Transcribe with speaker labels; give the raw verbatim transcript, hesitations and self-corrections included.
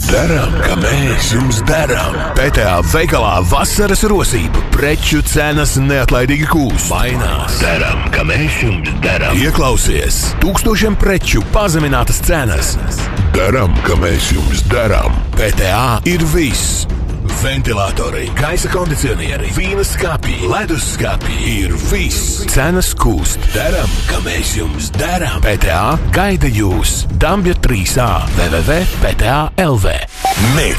Speaker 1: Darām, ka mēs jums darām. P T A veikalā vasaras rosība. Preču cenas neatlaidīgi kūst. Mainās. Darām, ka mēs jums darām. Ieklausies. Tūkstošiem preču pazeminātas cenas. Darām, ka mēs jums darām. P T A ir viss. Ventilatori, gaisa kondicionieri, vīna skāpji, ledus skāpji ir viss. Cenas kūst. Darām, ka mēs jums darām. P T A gaida jūs. Dambja trīs A. w w w punkt p t a punkt l v.